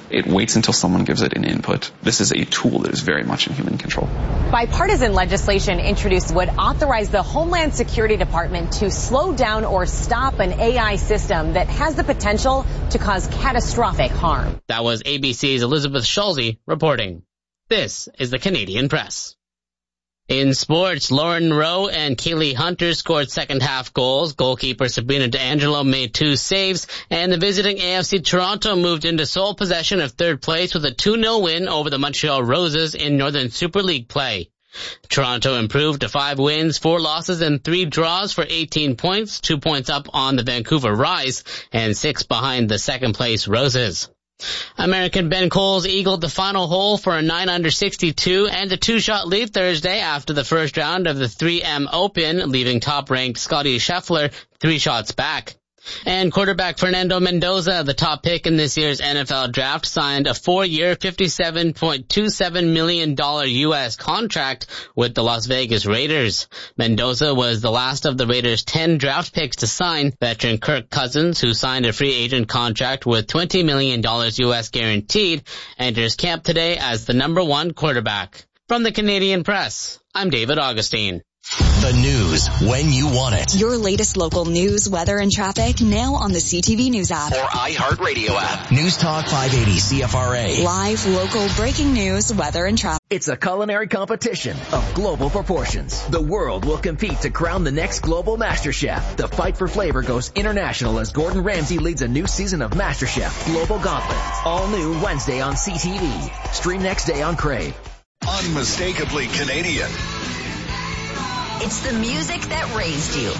It waits until someone gives it an input. This is a tool that is very much in human control. Bipartisan legislation introduced would authorize the Homeland Security Department to slow down or stop an AI system that has the potential to cause catastrophic harm. That was ABC's Elizabeth Schulze reporting. This is the Canadian Press. In sports, Lauren Rowe and Keely Hunter scored second-half goals. Goalkeeper Sabrina D'Angelo made 2 saves, and the visiting AFC Toronto moved into sole possession of third place with a 2-0 win over the Montreal Roses in Northern Super League play. Toronto improved to 5 wins, 4 losses, and 3 draws for 18 points, 2 points up on the Vancouver Rise, and 6 behind the second-place Roses. American Ben Coles eagled the final hole for a 9-under 62 and a 2-shot lead Thursday after the first round of the 3M Open, leaving top-ranked Scottie Scheffler 3 shots back. And quarterback Fernando Mendoza, the top pick in this year's NFL draft, signed a 4-year, $57.27 million U.S. contract with the Las Vegas Raiders. Mendoza was the last of the Raiders' 10 draft picks to sign. Veteran Kirk Cousins, who signed a free agent contract with $20 million U.S. guaranteed, enters camp today as the number 1 quarterback. From the Canadian Press, I'm David Augustine. The news when you want it. Your latest local news, weather, and traffic now on the CTV News app. Or iHeartRadio app. News Talk 580 CFRA. Live, local, breaking news, weather, and traffic. It's a culinary competition of global proportions. The world will compete to crown the next global master chef. The fight for flavor goes international as Gordon Ramsay leads a new season of MasterChef Global Gauntlet. All new Wednesday on CTV. Stream next day on Crave. Unmistakably Canadian. It's the music that raised you.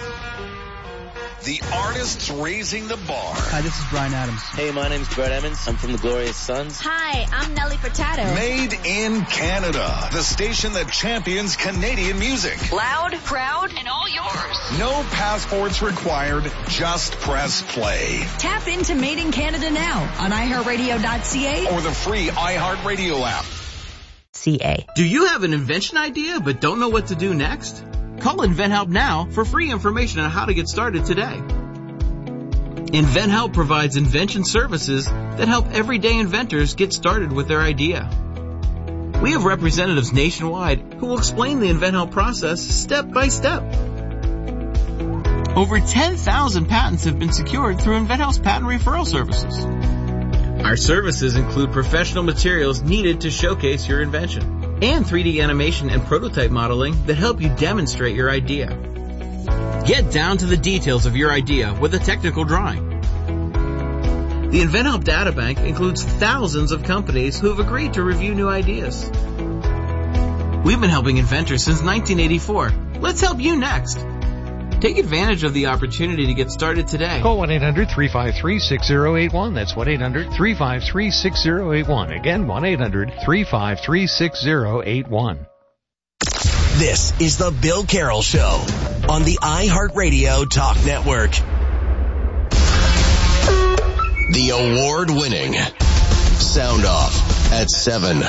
The artists raising the bar. Hi, this is Bryan Adams. Hey, my name's Brett Emmons. I'm from the Glorious Sons. Hi, I'm Nelly Furtado. Made in Canada. The station that champions Canadian music. Loud, proud, and all yours. No passports required. Just press play. Tap into Made in Canada now on iHeartRadio.ca or the free iHeartRadio app. Do you have an invention idea but don't know what to do next? Call InventHelp now for free information on how to get started today. InventHelp provides invention services that help everyday inventors get started with their idea. We have representatives nationwide who will explain the InventHelp process step by step. Over 10,000 patents have been secured through InventHelp's patent referral services. Our services include professional materials needed to showcase your invention and 3D animation and prototype modeling that help you demonstrate your idea. Get down to the details of your idea with a technical drawing. The InventHelp Databank includes thousands of companies who have agreed to review new ideas. We've been helping inventors since 1984. Let's help you next. Take advantage of the opportunity to get started today. Call 1-800-353-6081. That's 1-800-353-6081. Again, 1-800-353-6081. This is the Bill Carroll Show on the iHeartRadio Talk Network. The award-winning Sound Off at 7.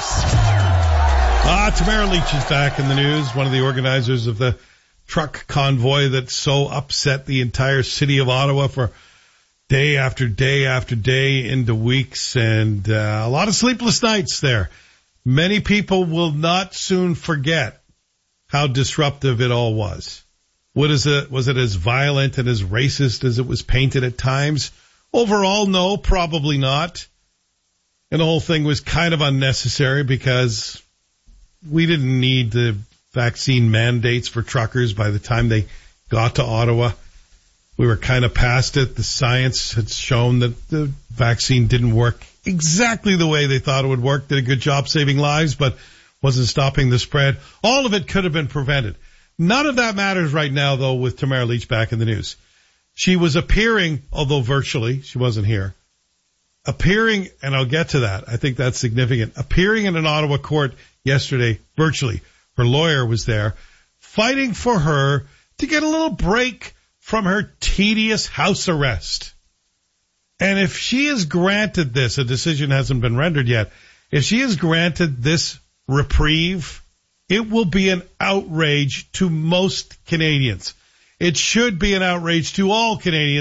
Tamara Lich is back in the news, one of the organizers of the truck convoy that so upset the entire city of Ottawa for day after day after day into weeks, and a lot of sleepless nights there. Many people will not soon forget how disruptive it all was. Was it as violent and as racist as it was painted at times? Overall, no, probably not. And the whole thing was kind of unnecessary because we didn't need the vaccine mandates for truckers by the time they got to Ottawa. We were kind of past it. The science had shown that the vaccine didn't work exactly the way they thought it would work. Did a good job saving lives, but wasn't stopping the spread. All of it could have been prevented. None of that matters right now, though, with Tamara Lich back in the news. She was appearing, although virtually, she wasn't here, appearing, and I'll get to that. I think that's significant. Appearing in an Ottawa court yesterday, virtually. Her lawyer was there, fighting for her to get a little break from her tedious house arrest. And if she is granted this, a decision hasn't been rendered yet, if she is granted this reprieve, it will be an outrage to most Canadians. It should be an outrage to all Canadians.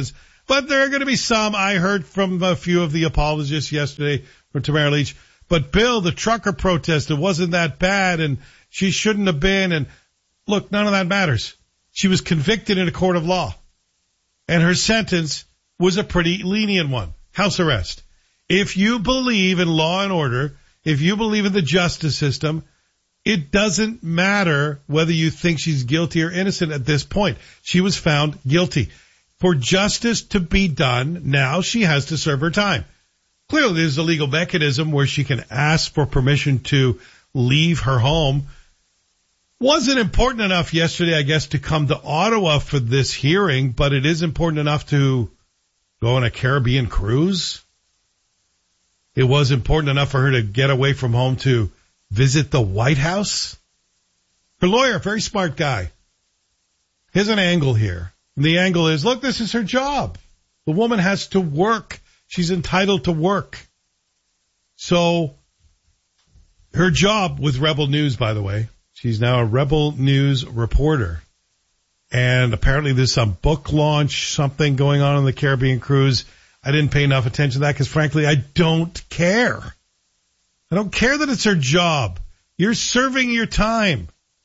But there are going to be some. I heard from a few of the apologists yesterday from Tamara Lich. But Bill, the trucker protest, it wasn't that bad, and she shouldn't have been. And look, none of that matters. She was convicted in a court of law. And her sentence was a pretty lenient one. House arrest. If you believe in law and order, if you believe in the justice system, it doesn't matter whether you think she's guilty or innocent at this point. She was found guilty. For justice to be done, now she has to serve her time. Clearly, there's a legal mechanism where she can ask for permission to leave her home. Wasn't important enough yesterday, I guess, to come to Ottawa for this hearing, but it is important enough to go on a Caribbean cruise. It was important enough for her to get away from home to visit the White House. Her lawyer, very smart guy. Here's an angle here. And the angle is, look, this is her job. The woman has to work. She's entitled to work. So her job with Rebel News, by the way, she's now a Rebel News reporter. And apparently there's some book launch, something going on the Caribbean cruise. I didn't pay enough attention to that because, frankly, I don't care. I don't care that it's her job. You're serving your time.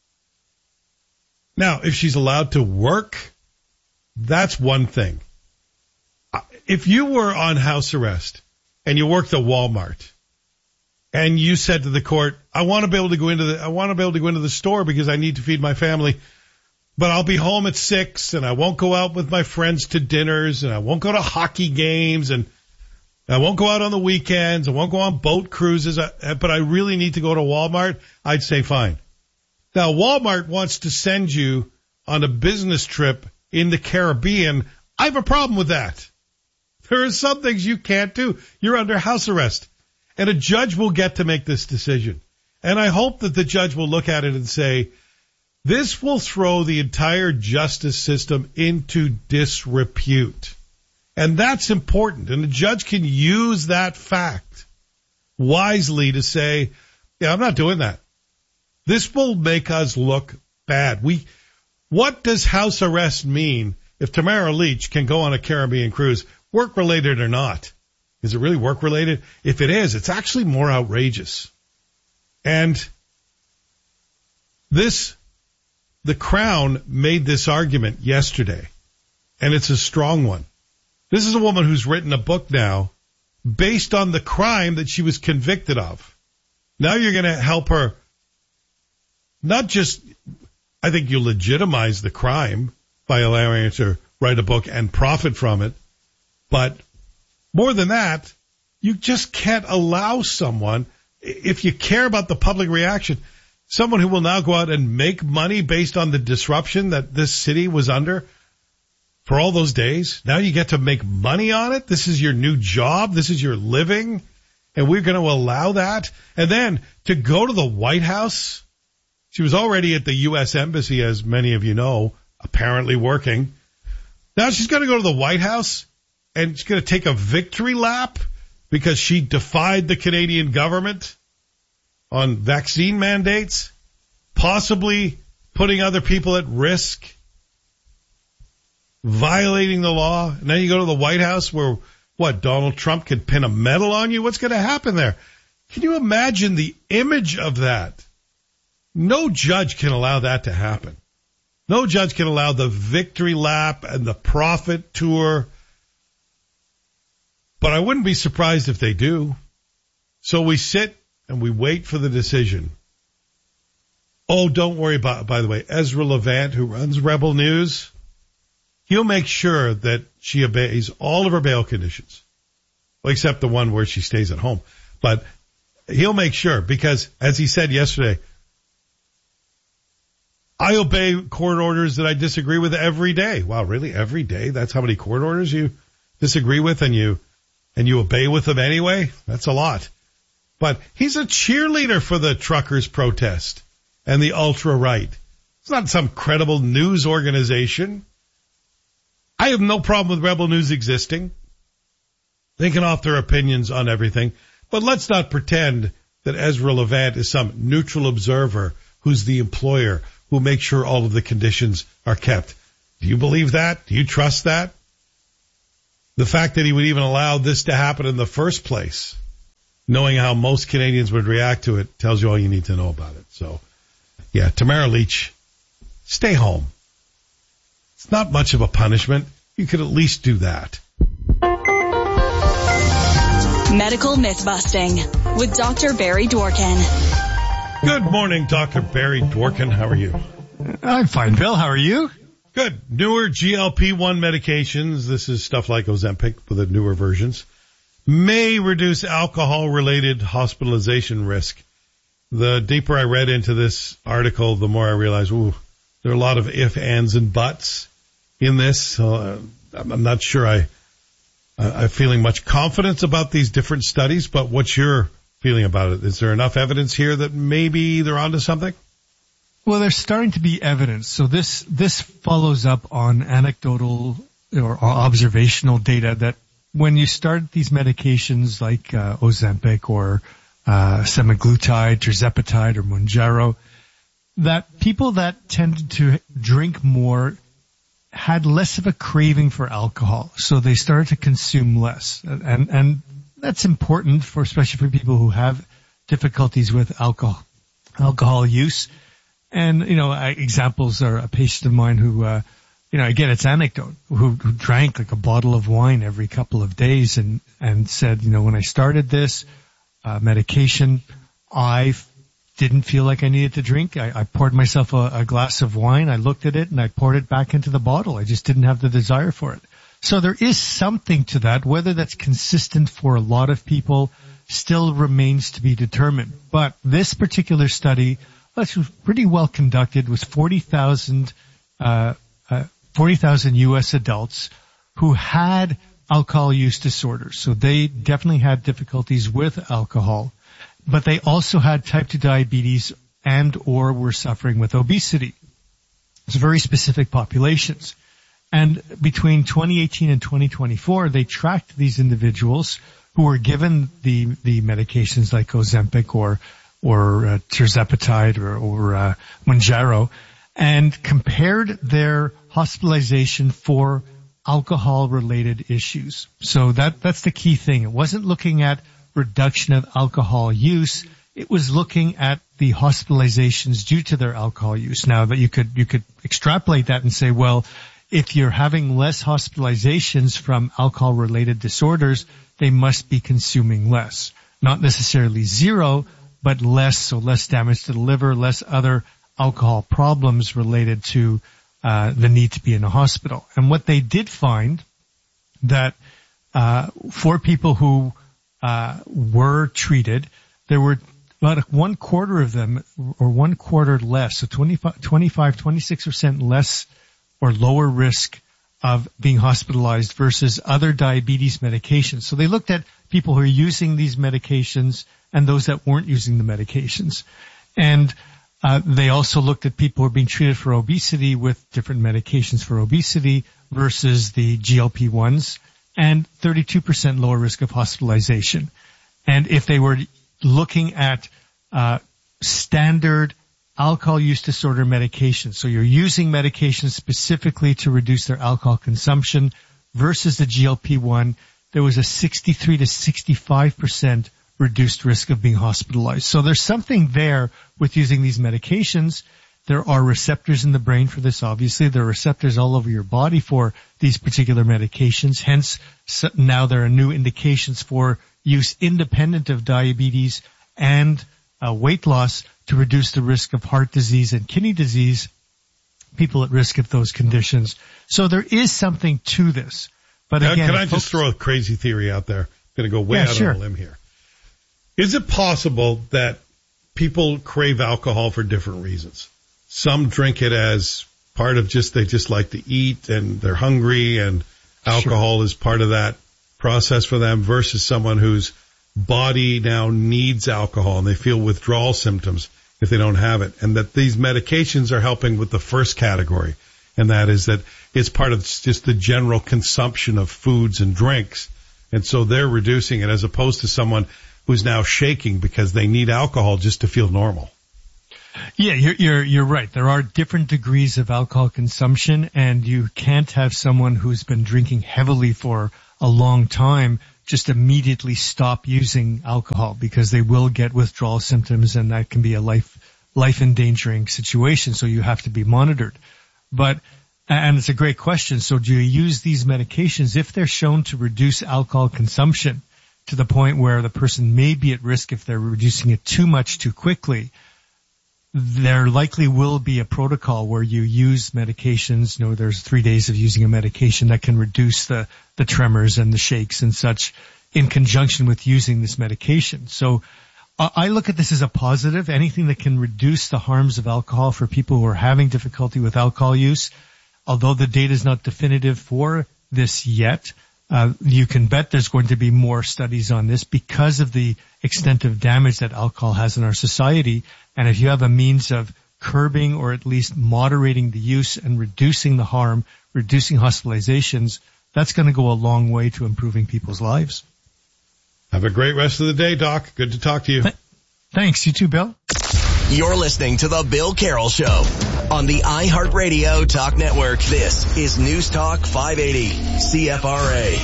Now, if she's allowed to work, that's one thing. If you were on house arrest and you worked at Walmart and you said to the court, I want to be able to go into the store because I need to feed my family, but I'll be home at 6 and I won't go out with my friends to dinners and I won't go to hockey games and I won't go out on the weekends. I won't go on boat cruises, but I really need to go to Walmart. I'd say fine. Now, Walmart wants to send you on a business trip in the Caribbean. I have a problem with that. There are some things you can't do. You're under house arrest. And a judge will get to make this decision. And I hope that the judge will look at it and say, this will throw the entire justice system into disrepute. And that's important. And the judge can use that fact wisely to say, yeah, I'm not doing that. This will make us look bad. What does house arrest mean if Tamara Lich can go on a Caribbean cruise, work-related or not? Is it really work-related? If it is, it's actually more outrageous. And the Crown made this argument yesterday, and it's a strong one. This is a woman who's written a book now based on the crime that she was convicted of. Now you're going to help her not just, I think you legitimize the crime by allowing her to write a book and profit from it, but more than that, you just can't allow someone, if you care about the public reaction, someone who will now go out and make money based on the disruption that this city was under for all those days. Now you get to make money on it. This is your new job. This is your living. And we're going to allow that. And then to go to the White House. She was already at the U.S. Embassy, as many of you know, apparently working. Now she's going to go to the White House and she's going to take a victory lap because she defied the Canadian government on vaccine mandates, possibly putting other people at risk, violating the law. And then you go to the White House where, Donald Trump can pin a medal on you? What's going to happen there? Can you imagine the image of that? No judge can allow that to happen. No judge can allow the victory lap and the profit tour. But I wouldn't be surprised if they do. So we sit and we wait for the decision. Oh, don't worry about, by the way, Ezra Levant, who runs Rebel News, he'll make sure that she obeys all of her bail conditions. Well, except the one where she stays at home. But he'll make sure because, as he said yesterday, I obey court orders that I disagree with every day. Wow, really? Every day? That's how many court orders you disagree with and you obey with them anyway? That's a lot. But he's a cheerleader for the truckers' protest and the ultra-right. It's not some credible news organization. I have no problem with Rebel News existing. They can offer their opinions on everything. But let's not pretend that Ezra Levant is some neutral observer who's the employer, who makes sure all of the conditions are kept. Do you believe that? Do you trust that? the fact that he would even allow this to happen in the first place, knowing how most Canadians would react to it, tells you all you need to know about it. So, yeah, Tamara Lich, stay home. It's not much of a punishment. You could at least do that. Medical myth-busting with Dr. Barry Dworkin. Good morning, Dr. Barry Dworkin. How are you? I'm fine, Bill. How are you? Good. Newer GLP-1 medications, this is stuff like Ozempic with the newer versions, may reduce alcohol-related hospitalization risk. The deeper I read into this article, the more I realized, there are a lot of ifs, ands, and buts in this. So I'm not sure I'm feeling much confidence about these different studies, but what's your feeling about it? Is there enough evidence here that maybe they're onto something? Well, there's starting to be evidence. So this follows up on anecdotal or observational data that when you start these medications like Ozempic or semaglutide, tirzepatide, or Mounjaro, that people that tended to drink more had less of a craving for alcohol, so they started to consume less, and that's important for especially for people who have difficulties with alcohol use. And examples are a patient of mine who, again, it's anecdote, who drank like a bottle of wine every couple of days, and said, when I started this medication, I didn't feel like I needed to drink. I poured myself a glass of wine. I looked at it and I poured it back into the bottle. I just didn't have the desire for it. So there is something to that. Whether that's consistent for a lot of people still remains to be determined. But this particular study, which was pretty well conducted, was 40,000 U.S. adults who had alcohol use disorders. So they definitely had difficulties with alcohol. But they also had type 2 diabetes and or were suffering with obesity. It's very specific populations. And between 2018 and 2024, they tracked these individuals who were given the medications like Ozempic or tirzepatide or Mounjaro, and compared their hospitalization for alcohol-related issues. So that's the key thing. It wasn't looking at reduction of alcohol use. It was looking at the hospitalizations due to their alcohol use. Now that you could extrapolate that and say, well, if you're having less hospitalizations from alcohol-related disorders, they must be consuming less. Not necessarily zero, but less, so less damage to the liver, less other alcohol problems related to the need to be in a hospital. And what they did find that for people who were treated, there were about 1/4 of them, or 1/4 less, so 26% less or lower risk of being hospitalized versus other diabetes medications. So they looked at people who are using these medications and those that weren't using the medications. And they also looked at people who are being treated for obesity with different medications for obesity versus the GLP-1s, and 32% lower risk of hospitalization. And if they were looking at standard alcohol use disorder medications, so you're using medications specifically to reduce their alcohol consumption versus the GLP-1, there was a 63 to 65% reduced risk of being hospitalized. So there's something there with using these medications. There are receptors in the brain for this, obviously. There are receptors all over your body for these particular medications. Hence, now there are new indications for use independent of diabetes and weight loss to reduce the risk of heart disease and kidney disease, people at risk of those conditions. So there is something to this. But again, can I just throw a crazy theory out there? I'm going to go way out on a limb here. Is it possible that people crave alcohol for different reasons? Some drink it as part of they just like to eat and they're hungry, and alcohol is part of that process for them, versus someone whose body now needs alcohol and they feel withdrawal symptoms if they don't have it. And that these medications are helping with the first category. And that is that it's part of just the general consumption of foods and drinks. And so they're reducing it, as opposed to someone who's now shaking because they need alcohol just to feel normal. Yeah, you're right. There are different degrees of alcohol consumption, and you can't have someone who's been drinking heavily for a long time just immediately stop using alcohol because they will get withdrawal symptoms, and that can be a life-endangering situation, so you have to be monitored. And it's a great question. So do you use these medications if they're shown to reduce alcohol consumption to the point where the person may be at risk if they're reducing it too much too quickly? There likely will be a protocol where you use medications. There's 3 days of using a medication that can reduce the tremors and the shakes and such in conjunction with using this medication. So I look at this as a positive. Anything that can reduce the harms of alcohol for people who are having difficulty with alcohol use, although the data is not definitive for this yet, you can bet there's going to be more studies on this because of the extent of damage that alcohol has in our society. And if you have a means of curbing or at least moderating the use and reducing the harm, reducing hospitalizations, that's going to go a long way to improving people's lives. Have a great rest of the day, Doc. Good to talk to you. Thanks. You too, Bill. You're listening to The Bill Carroll Show on the iHeartRadio Talk Network. This is News Talk 580 CFRA.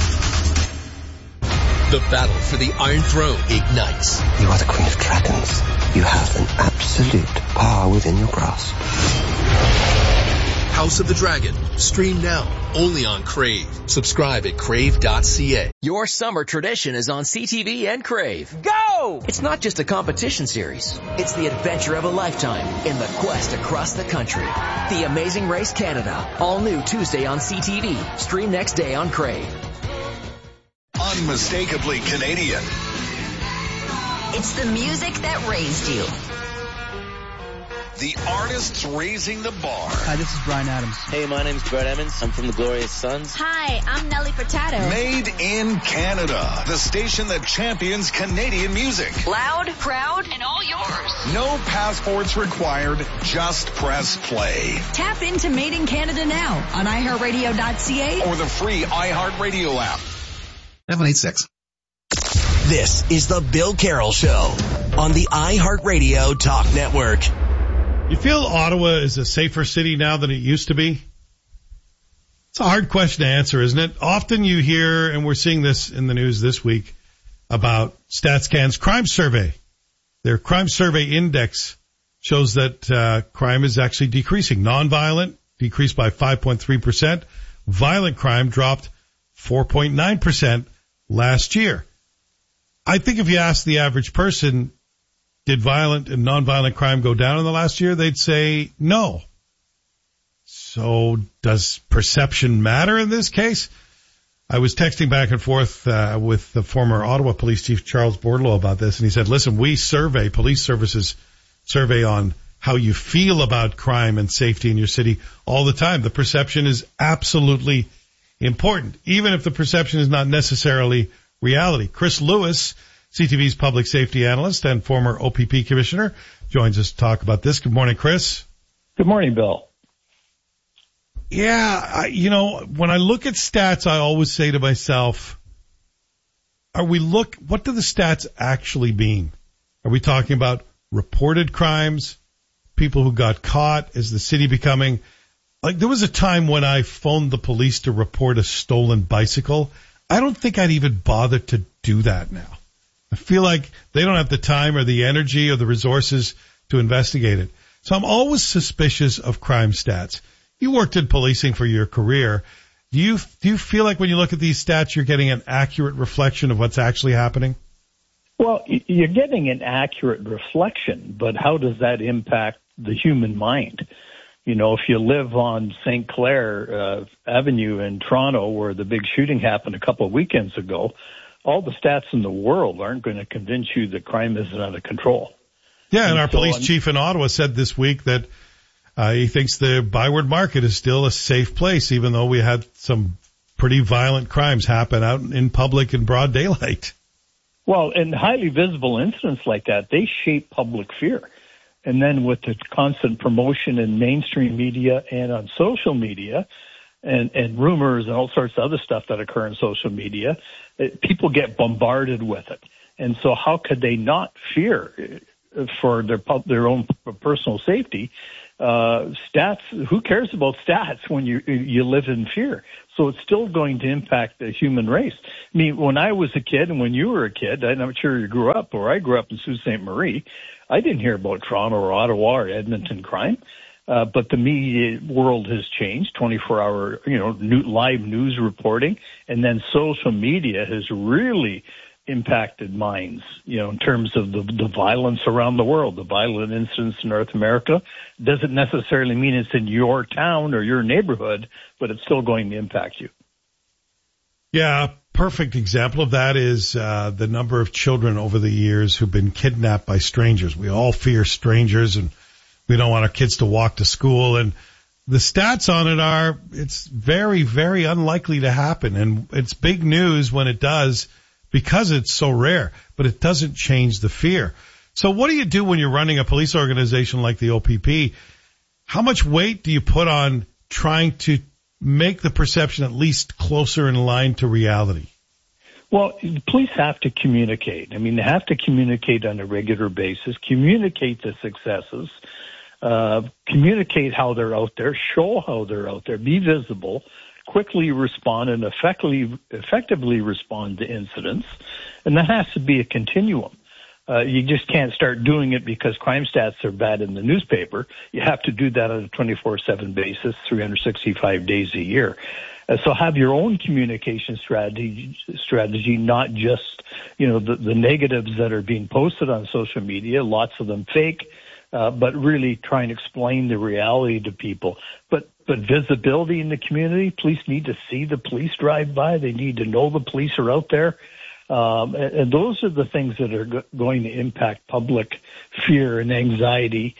The battle for the Iron Throne ignites. You are the Queen of Dragons. You have an absolute power within your grasp. House of the Dragon. Stream now, only on Crave. Subscribe at crave.ca. Your summer tradition is on CTV and Crave. Go! It's not just a competition series. It's the adventure of a lifetime in the quest across the country. The Amazing Race Canada. All new Tuesday on CTV. Stream next day on Crave. Unmistakably Canadian. It's the music that raised you. The artists raising the bar. Hi, this is Bryan Adams. Hey, my name's Brett Emmons. I'm from the Glorious Sons. Hi, I'm Nelly Furtado. Made in Canada. The station that champions Canadian music. Loud, proud, and all yours. No passports required. Just press play. Tap into Made in Canada now on iHeartRadio.ca or the free iHeartRadio app. 786. This is the Bill Carroll Show on the iHeartRadio Talk Network. You feel Ottawa is a safer city now than it used to be? It's a hard question to answer, isn't it? Often you hear, and we're seeing this in the news this week, about StatsCan's crime survey. Their crime survey index shows that crime is actually decreasing. Nonviolent decreased by 5.3%. Violent crime dropped 4.9% last year. I think if you ask the average person, did violent and nonviolent crime go down in the last year? They'd say no. So does perception matter in this case? I was texting back and forth with the former Ottawa Police Chief Charles Bordelot about this, and he said, listen, we survey, police services survey on how you feel about crime and safety in your city all the time. The perception is absolutely important, even if the perception is not necessarily reality. Chris Lewis, CTV's public safety analyst and former OPP commissioner, joins us to talk about this. Good morning, Chris. Good morning, Bill. Yeah, when I look at stats, I always say to myself, what do the stats actually mean? Are we talking about reported crimes, people who got caught? Is the city becoming, there was a time when I phoned the police to report a stolen bicycle. I don't think I'd even bother to do that now. I feel like they don't have the time or the energy or the resources to investigate it. So I'm always suspicious of crime stats. You worked in policing for your career. Do you feel like when you look at these stats, you're getting an accurate reflection of what's actually happening? Well, you're getting an accurate reflection, but how does that impact the human mind? If you live on St. Clair Avenue in Toronto, where the big shooting happened a couple of weekends ago, all the stats in the world aren't going to convince you that crime isn't under control. Yeah, and our police chief in Ottawa said this week that he thinks the Byward Market is still a safe place, even though we had some pretty violent crimes happen out in public in broad daylight. Well, and highly visible incidents like that, they shape public fear. And then with the constant promotion in mainstream media and on social media and rumors and all sorts of other stuff that occur in social media, people get bombarded with it. And so how could they not fear for their own personal safety. Stats, who cares about stats when you live in fear? So it's still going to impact the human race. I mean, when I was a kid and when you were a kid, I'm not sure you grew up, or I grew up in Sault Ste. Marie, I didn't hear about Toronto or Ottawa or Edmonton crime. But the media world has changed, 24-hour, live news reporting, and then social media has really impacted minds, in terms of the violence around the world. The violent incidents in North America doesn't necessarily mean it's in your town or your neighborhood, but it's still going to impact you. Yeah, perfect example of that is the number of children over the years who've been kidnapped by strangers. We all fear strangers, and we don't want our kids to walk to school. And the stats on it are, it's very, very unlikely to happen. And it's big news when it does because it's so rare, but it doesn't change the fear. So what do you do when you're running a police organization like the OPP? How much weight do you put on trying to make the perception at least closer in line to reality? Well, the police have to communicate. I mean, they have to communicate on a regular basis, communicate the successes, communicate how they're out there, show how they're out there, be visible, quickly respond, and effectively respond to incidents. And that has to be a continuum. You just can't start doing it because crime stats are bad in the newspaper. You have to do that on a 24/7 basis, 365 days a year. So have your own communication strategy, not just, the negatives that are being posted on social media, lots of them fake, but really try and explain the reality to people. But visibility in the community, police need to see the police drive by. They need to know the police are out there. And those are the things that are going to impact public fear and anxiety,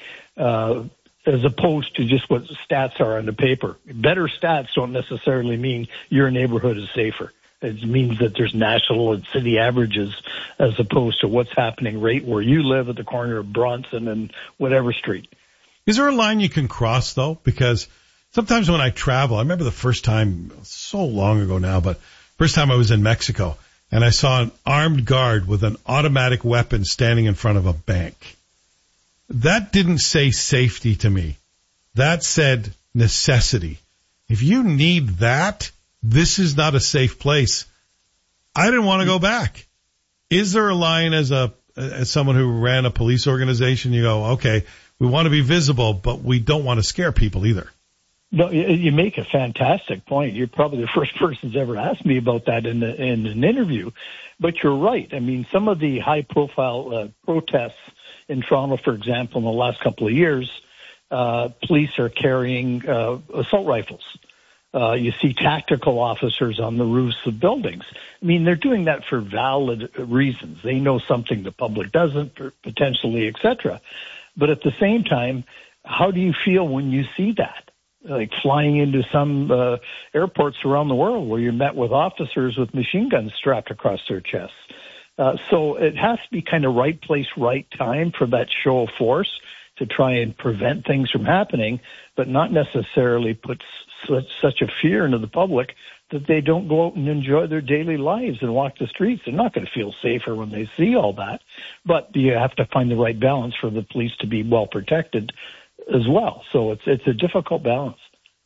as opposed to just what stats are on the paper. Better stats don't necessarily mean your neighborhood is safer. It means that there's national and city averages as opposed to what's happening right where you live at the corner of Bronson and whatever street. Is there a line you can cross, though? Because sometimes when I travel, I remember the first time, so long ago now, but first time I was in Mexico, and I saw an armed guard with an automatic weapon standing in front of a bank. That didn't say safety to me. That said necessity. If you need that, this is not a safe place. I didn't want to go back. Is there a line as someone who ran a police organization, you go, okay, we want to be visible, but we don't want to scare people either? No, you make a fantastic point. You're probably the first person who's ever asked me about that in an interview. But you're right. I mean, some of the high-profile protests in Toronto, for example, in the last couple of years, police are carrying assault rifles. You see tactical officers on the roofs of buildings. I mean, they're doing that for valid reasons. They know something the public doesn't, potentially, et cetera. But at the same time, how do you feel when you see that? Like flying into some airports around the world where you're met with officers with machine guns strapped across their chests. So it has to be kind of right place, right time for that show of force to try and prevent things from happening, but not necessarily put such a fear into the public that they don't go out and enjoy their daily lives and walk the streets. They're not going to feel safer when they see all that. But you have to find the right balance for the police to be well protected as well. So it's a difficult balance.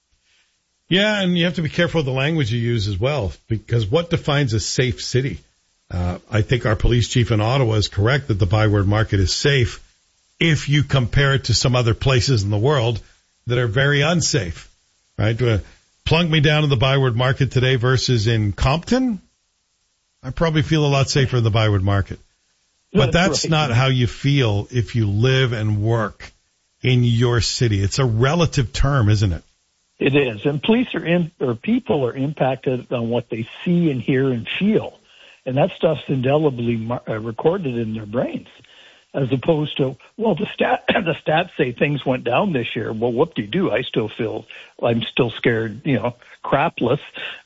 Yeah, and you have to be careful of the language you use as well, because what defines a safe city? I think our police chief in Ottawa is correct that the Byward Market is safe if you compare it to some other places in the world that are very unsafe, right? Plunk me down to the Byward Market today versus in Compton, I probably feel a lot safer in the Byward Market. But that's right. Not how you feel if you live and work in your city. It's a relative term, isn't it? It is. And police people are impacted on what they see and hear and feel. And that stuff's indelibly recorded in their brains, as opposed to, well, the stats say things went down this year. Well, whoop-de-doo, I'm still scared, crapless.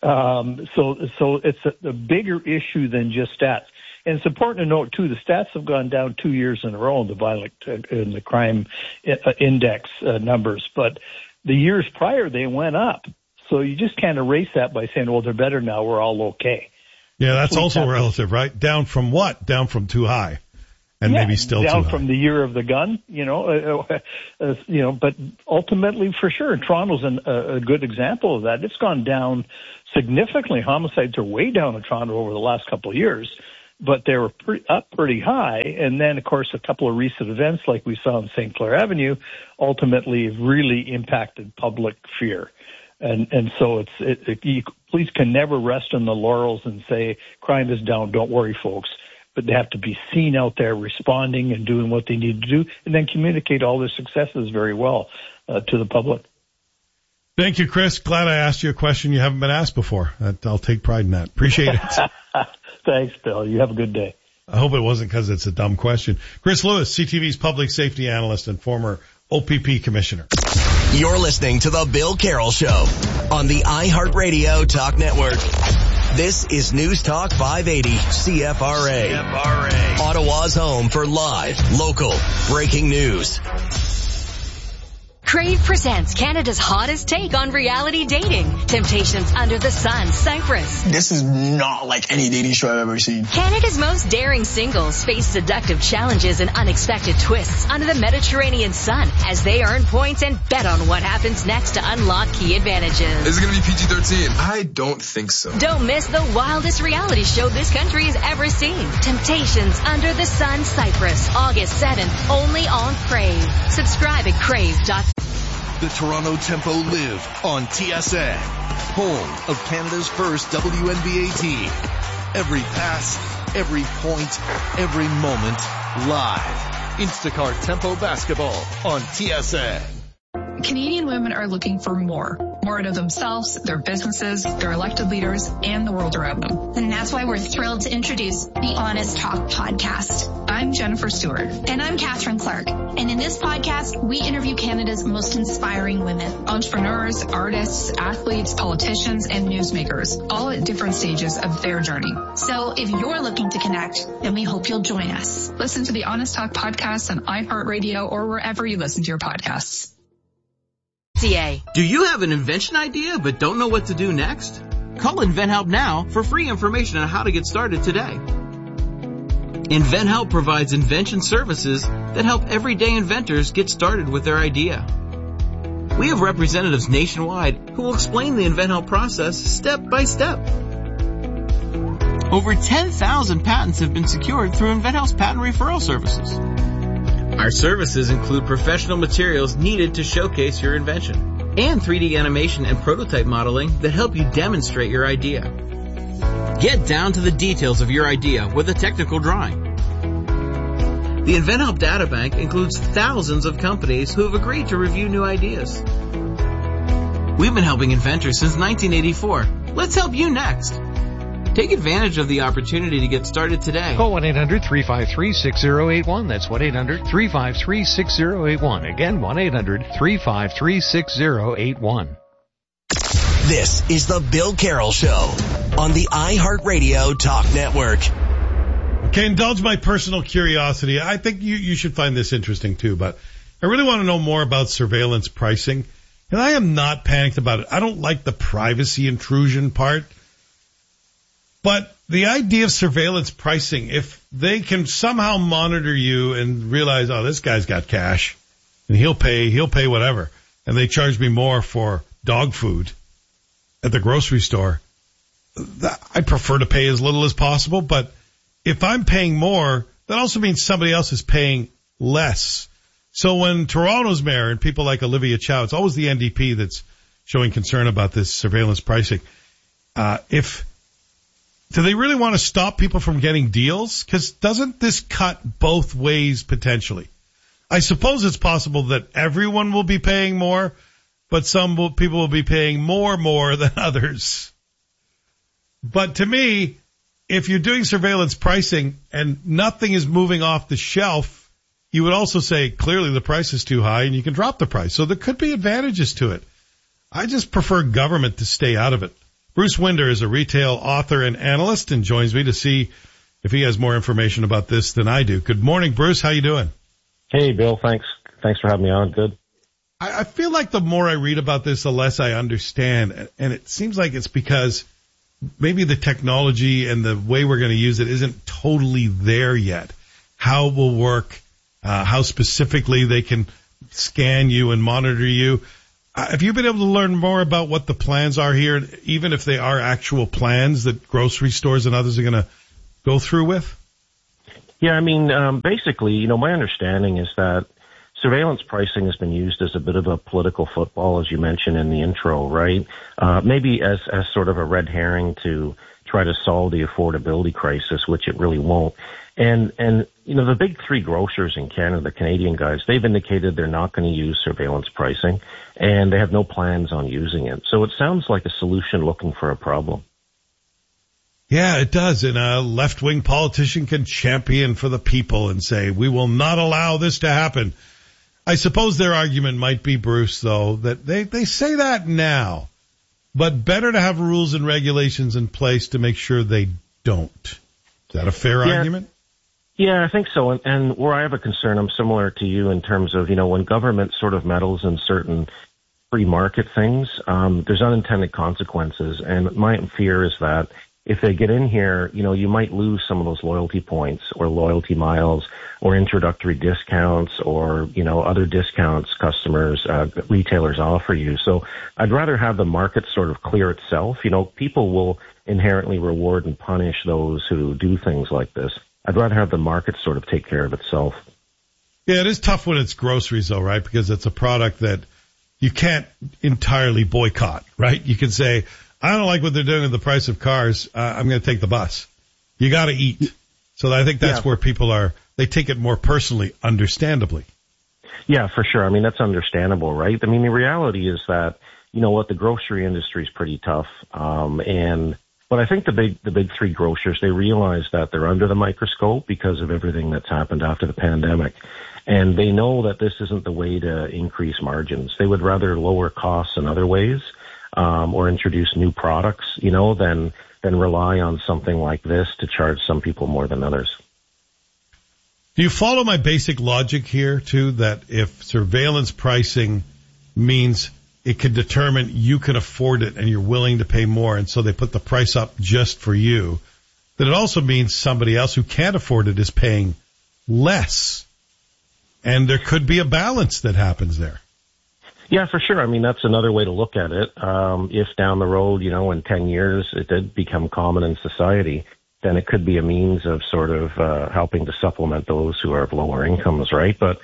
So it's a bigger issue than just stats. And it's important to note, too, the stats have gone down 2 years in a row in the crime index numbers. But the years prior, they went up. So you just can't erase that by saying, well, they're better now, we're all okay. Yeah, that's also relative, right? Down from what? Down from too high. and maybe still down too high. From the year of the gun, but ultimately, for sure, Toronto's a good example of that. It's gone down significantly. Homicides are way down in Toronto over the last couple of years, but they were up pretty high. And then, of course, a couple of recent events like we saw on St. Clair Avenue ultimately really impacted public fear. And so police can never rest on the laurels and say crime is down, don't worry, folks. But they have to be seen out there responding and doing what they need to do, and then communicate all their successes very well to the public. Thank you, Chris. Glad I asked you a question you haven't been asked before. I'll take pride in that. Appreciate it. Thanks, Bill. You have a good day. I hope it wasn't because it's a dumb question. Chris Lewis, CTV's public safety analyst and former OPP commissioner. You're listening to The Bill Carroll Show on the iHeartRadio Talk Network. This is News Talk 580 CFRA. Ottawa's home for live, local, breaking news. Crave presents Canada's hottest take on reality dating. Temptations Under the Sun, Cyprus. This is not like any dating show I've ever seen. Canada's most daring singles face seductive challenges and unexpected twists under the Mediterranean sun as they earn points and bet on what happens next to unlock key advantages. Is it going to be PG-13? I don't think so. Don't miss the wildest reality show this country has ever seen. Temptations Under the Sun, Cyprus. August 7th, only on Crave. Subscribe at crave.com. The Toronto Tempo live on TSN, home of Canada's first WNBA team. Every pass, every point, every moment, live. Instacart Tempo basketball on TSN. Canadian women are looking for more out of themselves, their businesses, their elected leaders, and the world around them. And that's why we're thrilled to introduce the Honest Talk podcast. I'm Jennifer Stewart. And I'm Catherine Clark. And in this podcast, we interview Canada's most inspiring women. Entrepreneurs, artists, athletes, politicians, and newsmakers, all at different stages of their journey. So if you're looking to connect, then we hope you'll join us. Listen to the Honest Talk podcast on iHeartRadio or wherever you listen to your podcasts. Do you have an invention idea but don't know what to do next? Call InventHelp now for free information on how to get started today. InventHelp provides invention services that help everyday inventors get started with their idea. We have representatives nationwide who will explain the InventHelp process step by step. Over 10,000 patents have been secured through InventHelp's patent referral services. Our services include professional materials needed to showcase your invention and 3D animation and prototype modeling that help you demonstrate your idea. Get down to the details of your idea with a technical drawing. The InventHelp Databank includes thousands of companies who have agreed to review new ideas. We've been helping inventors since 1984. Let's help you next. Take advantage of the opportunity to get started today. Call 1-800-353-6081. That's 1-800-353-6081. Again, 1-800-353-6081. This is the Bill Carroll Show on the iHeartRadio Talk Network. Okay, indulge my personal curiosity. I think you should find this interesting too, but I really want to know more about surveillance pricing. And I am not panicked about it. I don't like the privacy intrusion part. But the idea of surveillance pricing, if they can somehow monitor you and realize, oh, this guy's got cash and he'll pay whatever, and they charge me more for dog food at the grocery store, I prefer to pay as little as possible. But if I'm paying more, that also means somebody else is paying less. So when Toronto's mayor and people like Olivia Chow, it's always the NDP that's showing concern about this surveillance pricing. Do they really want to stop people from getting deals? Because doesn't this cut both ways potentially? I suppose it's possible that everyone will be paying more, but people will be paying more than others. But to me, if you're doing surveillance pricing and nothing is moving off the shelf, you would also say clearly the price is too high and you can drop the price. So there could be advantages to it. I just prefer government to stay out of it. Bruce Winder is a retail author and analyst and joins me to see if he has more information about this than I do. Good morning, Bruce. How you doing? Hey, Bill. Thanks for having me on. Good. I feel like the more I read about this, the less I understand. And it seems like it's because maybe the technology and the way we're going to use it isn't totally there yet. how it will work, how specifically they can scan you and monitor you. Have you been able to learn more about what the plans are here, even if they are actual plans that grocery stores and others are going to go through with? Yeah, I mean, basically, my understanding is that surveillance pricing has been used as a bit of a political football, as you mentioned in the intro, right? Maybe as sort of a red herring to try to solve the affordability crisis, which it really won't. And the big three grocers in Canada, the Canadian guys, they've indicated they're not going to use surveillance pricing, and they have no plans on using it. So it sounds like a solution looking for a problem. Yeah, it does. And a left-wing politician can champion for the people and say, we will not allow this to happen. I suppose their argument might be, Bruce, though, that they say that now, but better to have rules and regulations in place to make sure they don't. Is that a fair argument? Yeah, I think so. And where I have a concern, I'm similar to you in terms of, when government sort of meddles in certain free market things, there's unintended consequences. And my fear is that if they get in here, you might lose some of those loyalty points or loyalty miles or introductory discounts or, other discounts customers, retailers offer you. So I'd rather have the market sort of clear itself. People will inherently reward and punish those who do things like this. I'd rather have the market sort of take care of itself. Yeah, it is tough when it's groceries, though, right? Because it's a product that you can't entirely boycott, right? You can say, I don't like what they're doing with the price of cars. I'm going to take the bus. You got to eat. So I think that's where people they take it more personally, understandably. Yeah, for sure. I mean, that's understandable, right? I mean, the reality is that, the grocery industry is pretty tough. But I think the big three grocers, they realize that they're under the microscope because of everything that's happened after the pandemic. And they know that this isn't the way to increase margins. They would rather lower costs in other ways, or introduce new products, than rely on something like this to charge some people more than others. Do you follow my basic logic here, too, that if surveillance pricing means it can determine you can afford it and you're willing to pay more, and so they put the price up just for you, that it also means somebody else who can't afford it is paying less? And there could be a balance that happens there. Yeah, for sure. I mean, that's another way to look at it. If down the road, in 10 years, it did become common in society, then it could be a means of sort of helping to supplement those who are of lower incomes, right? But,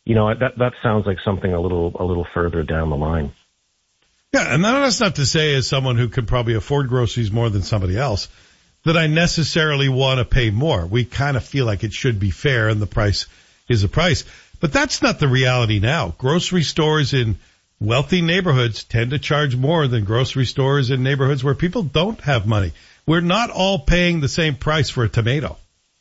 that sounds like something a little further down the line. Yeah, and that's not to say, as someone who can probably afford groceries more than somebody else, that I necessarily want to pay more. We kind of feel like it should be fair, and the price is a price. But that's not the reality now. Grocery stores in wealthy neighborhoods tend to charge more than grocery stores in neighborhoods where people don't have money. We're not all paying the same price for a tomato.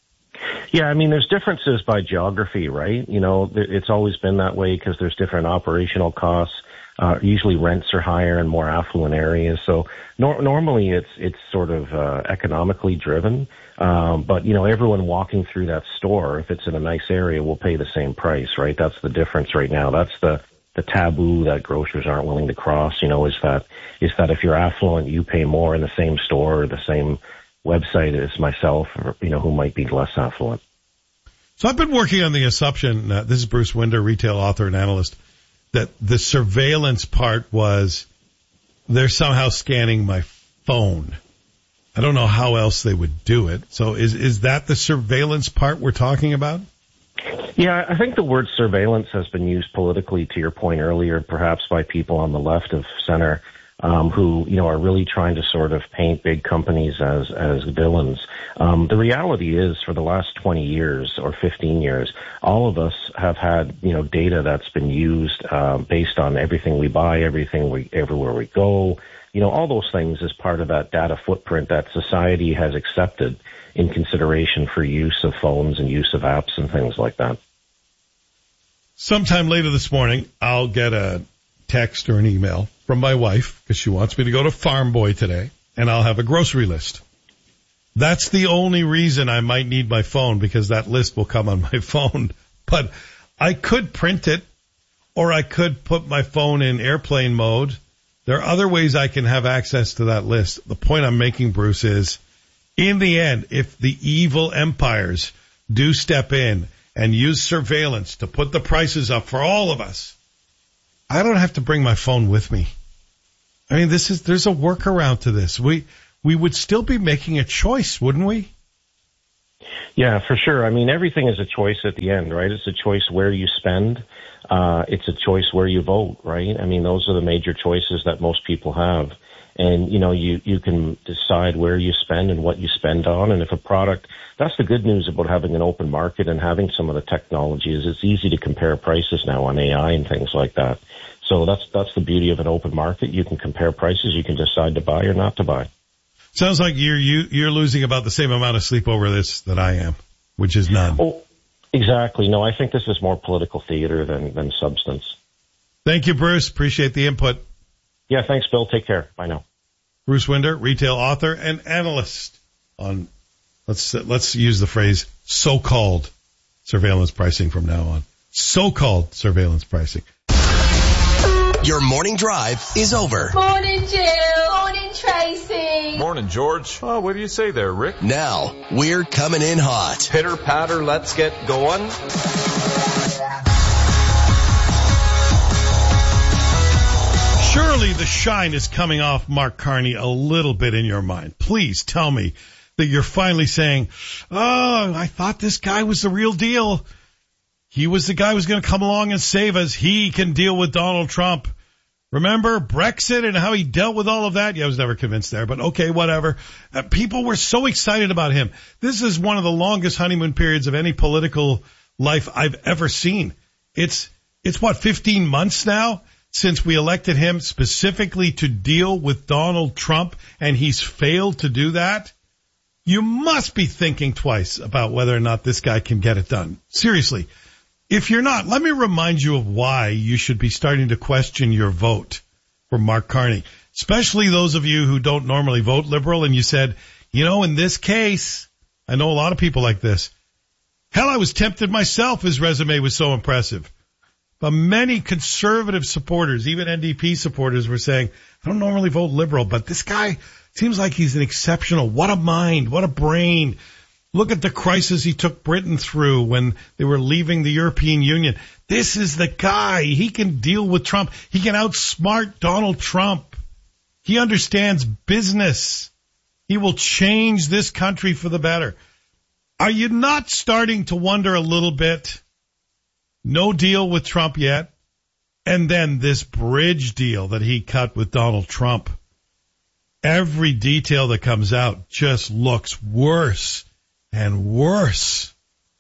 Yeah, I mean, there's differences by geography, right? It's always been that way because there's different operational costs. Usually rents are higher in more affluent areas. So normally it's sort of economically driven. But, everyone walking through that store, if it's in a nice area, will pay the same price, right? That's the difference right now. That's the taboo that grocers aren't willing to cross, is that if you're affluent, you pay more in the same store or the same website as myself, or, who might be less affluent. So I've been working on the assumption, this is Bruce Winder, retail author and analyst, that the surveillance part was they're somehow scanning my phone. I don't know how else they would do it. So is that the surveillance part we're talking about? Yeah, I think the word surveillance has been used politically, to your point earlier, perhaps by people on the left of center, who, are really trying to sort of paint big companies as villains. The reality is, for the last 20 years or 15 years, all of us have had, data that's been used, based on everything we buy, everywhere we go, all those things as part of that data footprint that society has accepted in consideration for use of phones and use of apps and things like that. Sometime later this morning, I'll get a text or an email from my wife because she wants me to go to Farm Boy today, and I'll have a grocery list. That's the only reason I might need my phone, because that list will come on my phone. But I could print it, or I could put my phone in airplane mode. There are other ways I can have access to that list. The point I'm making, Bruce, is in the end, if the evil empires do step in and use surveillance to put the prices up for all of us, I don't have to bring my phone with me. I mean, there's a workaround to this. We would still be making a choice, wouldn't we? Yeah, for sure. I mean, everything is a choice at the end, right? It's a choice where you spend. It's a choice where you vote, right? I mean, those are the major choices that most people have. And, you can decide where you spend and what you spend on. And if a product, that's the good news about having an open market and having some of the technology is it's easy to compare prices now on AI and things like that. So that's the beauty of an open market. You can compare prices. You can decide to buy or not to buy. Sounds like you're losing about the same amount of sleep over this that I am, which is none. Oh, exactly. No, I think this is more political theater than substance. Thank you, Bruce. Appreciate the input. Yeah, thanks, Bill. Take care. Bye now. Bruce Winder, retail author and analyst on, let's use the phrase, so-called surveillance pricing from now on. So-called surveillance pricing. Your morning drive is over. Morning, Jill. Morning, Tracy. Morning, George. Oh, what do you say there, Rick? Now, we're coming in hot. Pitter patter, let's get going. Surely the shine is coming off Mark Carney a little bit in your mind. Please tell me that you're finally saying, oh, I thought this guy was the real deal. He was the guy who was going to come along and save us. He can deal with Donald Trump. Remember Brexit and how he dealt with all of that? Yeah, I was never convinced there, but okay, whatever. People were so excited about him. This is one of the longest honeymoon periods of any political life I've ever seen. It's what, 15 months now since we elected him specifically to deal with Donald Trump, and he's failed to do that? You must be thinking twice about whether or not this guy can get it done. Seriously. If you're not, let me remind you of why you should be starting to question your vote for Mark Carney, especially those of you who don't normally vote Liberal, and you said, in this case, I know a lot of people like this. Hell, I was tempted myself. His resume was so impressive. But many conservative supporters, even NDP supporters, were saying, I don't normally vote Liberal, but this guy seems like he's an exceptional. What a mind, what a brain. Look at the crisis he took Britain through when they were leaving the European Union. This is the guy. He can deal with Trump. He can outsmart Donald Trump. He understands business. He will change this country for the better. Are you not starting to wonder a little bit? No deal with Trump yet. And then this bridge deal that he cut with Donald Trump. Every detail that comes out just looks worse and worse.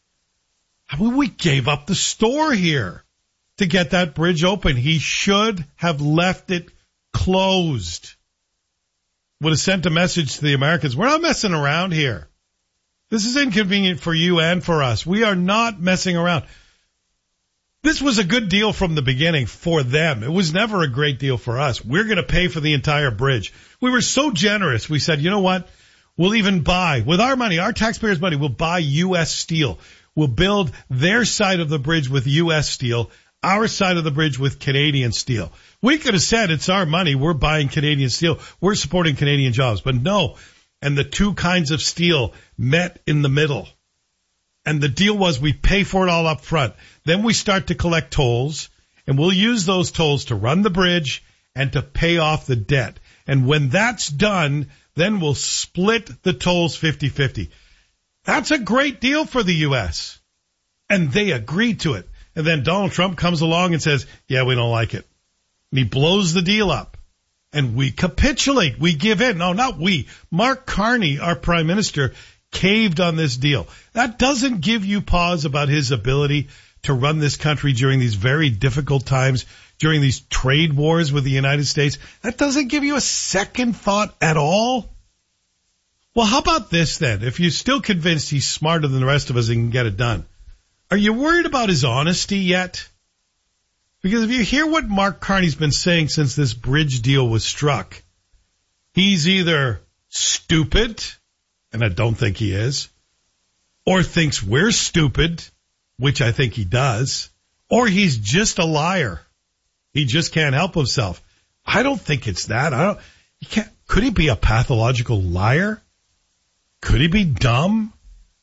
I mean, we gave up the store here to get that bridge open. He should have left it closed. Would have sent a message to the Americans. We're not messing around here. This is inconvenient for you and for us. We are not messing around. This was a good deal from the beginning for them. It was never a great deal for us. We're going to pay for the entire bridge. We were so generous. We said, you know what? We'll even buy, with our money, our taxpayers' money, we'll buy U.S. steel. We'll build their side of the bridge with U.S. steel, our side of the bridge with Canadian steel. We could have said it's our money. We're buying Canadian steel. We're supporting Canadian jobs. But no. And the two kinds of steel met in the middle. And the deal was we pay for it all up front. Then we start to collect tolls, and we'll use those tolls to run the bridge and to pay off the debt. And when that's done, then we'll split the tolls 50-50. That's a great deal for the U.S. And they agreed to it. And then Donald Trump comes along and says, yeah, we don't like it. And he blows the deal up. And we capitulate. We give in. No, not we. Mark Carney, our prime minister, caved on this deal. That doesn't give you pause about his ability to run this country during these very difficult times, during these trade wars with the United States. That doesn't give you a second thought at all. Well, how about this then? If you're still convinced he's smarter than the rest of us and can get it done, are you worried about his honesty yet? Because if you hear what Mark Carney's been saying since this bridge deal was struck, he's either stupid, and I don't think he is, or thinks we're stupid, which I think he does, or he's just a liar. He just can't help himself. I don't think it's that. Could he be a pathological liar? Could he be dumb?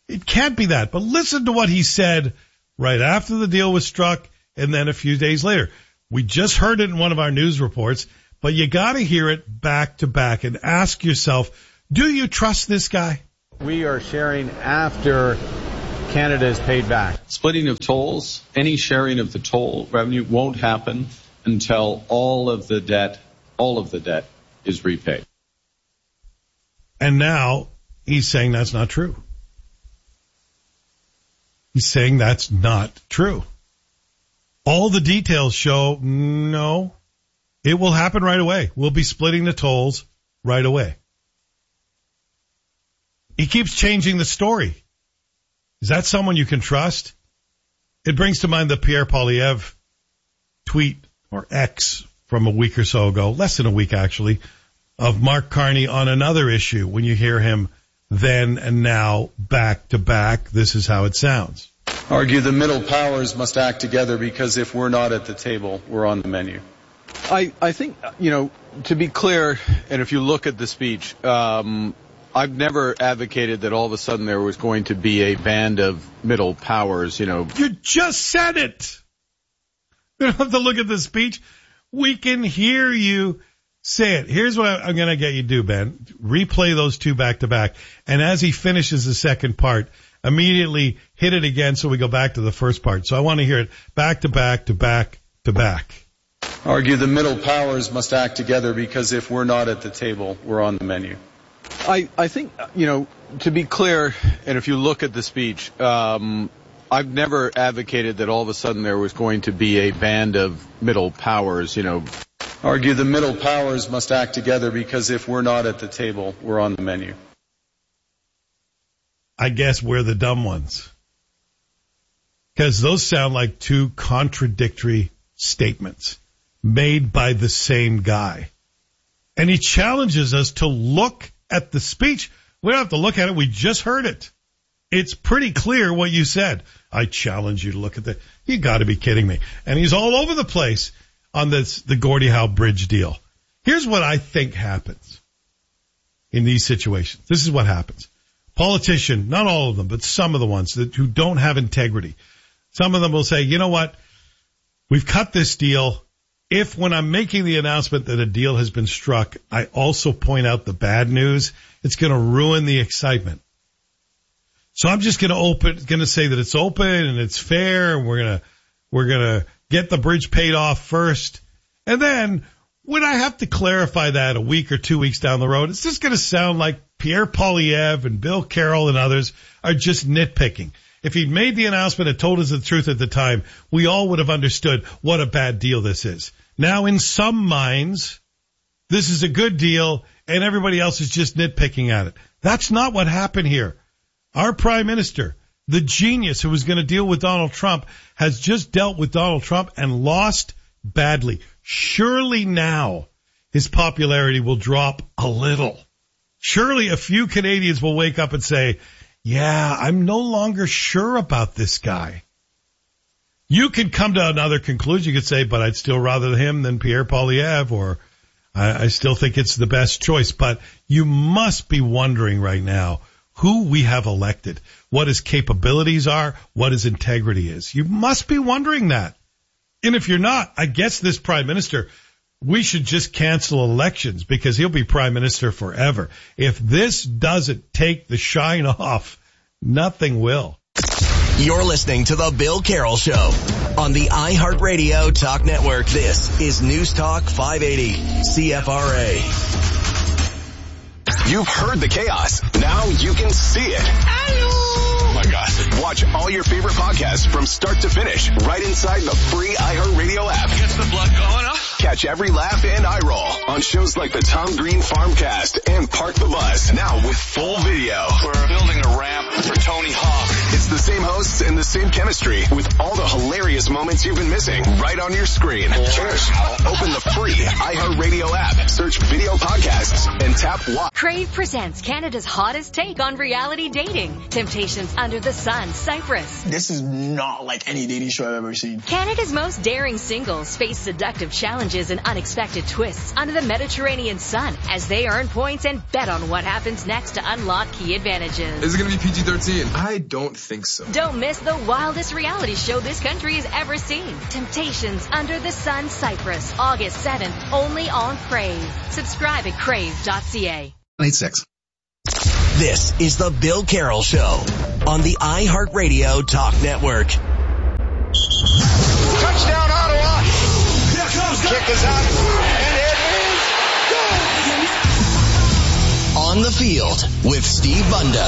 It can't be that. But listen to what he said right after the deal was struck and then a few days later. We just heard it in one of our news reports, but you got to hear it back to back and ask yourself, do you trust this guy? We are sharing after Canada is paid back. Splitting of tolls, any sharing of the toll revenue won't happen until all of the debt is repaid. And now he's saying that's not true. He's saying that's not true. All the details show no, it will happen right away. We'll be splitting the tolls right away. He keeps changing the story. Is that someone you can trust? It brings to mind the Pierre Poilievre tweet or X from a week or so ago, less than a week actually, of Mark Carney on another issue. When you hear him then and now back to back, this is how it sounds. Argue the middle powers must act together because if we're not at the table, we're on the menu. I think, to be clear, and if you look at the speech, I've never advocated that all of a sudden there was going to be a band of middle powers, You just said it. You don't have to look at the speech. We can hear you say it. Here's what I'm going to get you to do, Ben. Replay those two back to back. And as he finishes the second part, immediately hit it again so we go back to the first part. So I want to hear it back to back to back to back. Argue the middle powers must act together because if we're not at the table, we're on the menu. I think, to be clear, and if you look at the speech, I've never advocated that all of a sudden there was going to be a band of middle powers, Argue the middle powers must act together because if we're not at the table, we're on the menu. I guess we're the dumb ones. Because those sound like two contradictory statements made by the same guy. And he challenges us to look at the speech. We don't have to look at it. We just heard it. It's pretty clear what you said. I challenge you to look at the... You got to be kidding me. And he's all over the place on the Gordie Howe Bridge deal. Here's what I think happens in these situations. This is what happens. Politician, not all of them, but some of the ones who don't have integrity. Some of them will say, you know what? We've cut this deal. If when I'm making the announcement that a deal has been struck, I also point out the bad news, it's going to ruin the excitement. So I'm just going to say that it's open and it's fair and we're going to get the bridge paid off first. And then when I have to clarify that a week or 2 weeks down the road, it's just going to sound like Pierre Poilievre and Bill Carroll and others are just nitpicking. If he'd made the announcement and told us the truth at the time, we all would have understood what a bad deal this is. Now, in some minds, this is a good deal and everybody else is just nitpicking at it. That's not what happened here. Our prime minister, the genius who was going to deal with Donald Trump, has just dealt with Donald Trump and lost badly. Surely now his popularity will drop a little. Surely a few Canadians will wake up and say, yeah, I'm no longer sure about this guy. You could come to another conclusion. You could say, but I'd still rather him than Pierre Poilievre, or I still think it's the best choice. But you must be wondering right now who we have elected, what his capabilities are, what his integrity is. You must be wondering that. And if you're not, I guess this prime minister, we should just cancel elections because he'll be prime minister forever. If this doesn't take the shine off, nothing will. You're listening to The Bill Carroll Show on the iHeartRadio Talk Network. This is News Talk 580 CFRA. You've heard the chaos. Now you can see it. Hello! Oh my God. Watch all your favorite podcasts from start to finish right inside the free iHeartRadio app. Gets the blood going, huh? Catch every laugh and eye roll on shows like the Tom Green Farmcast and Park the Bus. Now with full video. We're building a ramp for Tony Hawk. It's the same hosts and the same chemistry with all the hilarious moments you've been missing right on your screen. Just open the free iHeartRadio app, search video podcasts, and tap watch. Crave presents Canada's hottest take on reality dating. Temptations Under the Sun, Cyprus. This is not like any dating show I've ever seen. Canada's most daring singles face seductive challenges and unexpected twists under the Mediterranean sun as they earn points and bet on what happens next to unlock key advantages. Is it going to be PG-13? PG-13. I don't think so. Don't miss the wildest reality show this country has ever seen. Temptations Under the Sun Cyprus, August 7th, only on Crave. Subscribe at crave.ca. 86. This is the Bill Carroll Show on the iHeartRadio Talk Network. Touchdown, Ottawa! Here comes the kick is out, and it is goal! On the Field with Steve Bunda.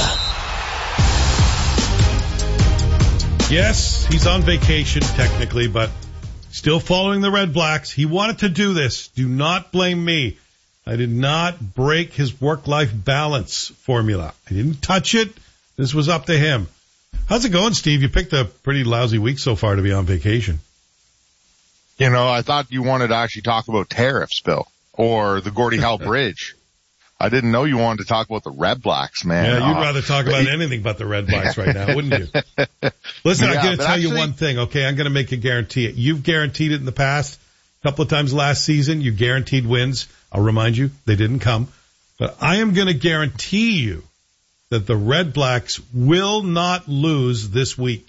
Yes, he's on vacation technically, but still following the Red Blacks. He wanted to do this. Do not blame me. I did not break his work-life balance formula. I didn't touch it. This was up to him. How's it going, Steve? You picked a pretty lousy week so far to be on vacation. You know, I thought you wanted to actually talk about tariffs, Bill, or the Gordie Howe Bridge. I didn't know you wanted to talk about the Red Blacks, man. Yeah, you'd rather talk about anything but the Red Blacks right now, wouldn't you? Listen, I'm going to tell you one thing, okay? I'm going to make you guarantee it. You've guaranteed it in the past. A couple of times last season, you guaranteed wins. I'll remind you, they didn't come. But I am going to guarantee you that the Red Blacks will not lose this week.